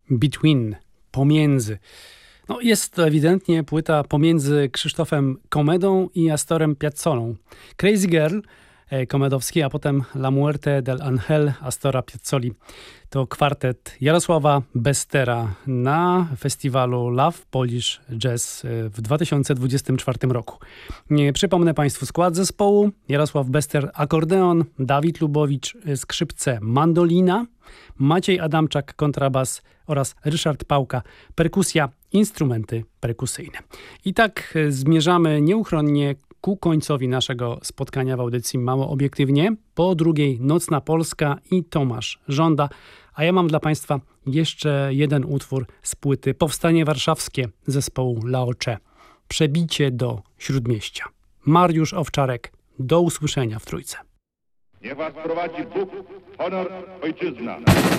Between, pomiędzy. No, jest to ewidentnie płyta pomiędzy Krzysztofem Komedą i Astorem Piazzolą. Crazy Girl Komedowski, a potem La Muerte del Ángel Astora Piazzoli. To kwartet Jarosława Bestera na festiwalu Love Polish Jazz w 2024 roku. Przypomnę Państwu skład zespołu: Jarosław Bester akordeon, Dawid Lubowicz skrzypce, mandolina, Maciej Adamczak kontrabas oraz Ryszard Pałka perkusja, instrumenty perkusyjne. I tak zmierzamy nieuchronnie ku końcowi naszego spotkania w audycji Mało Obiektywnie. Po drugiej Nocna Polska i Tomasz Żąda. A ja mam dla Państwa jeszcze jeden utwór z płyty Powstanie Warszawskie zespołu Laocze. Przebicie do Śródmieścia. Mariusz Owczarek. Do usłyszenia w Trójce. Niech was prowadzi Bóg, honor, ojczyzna.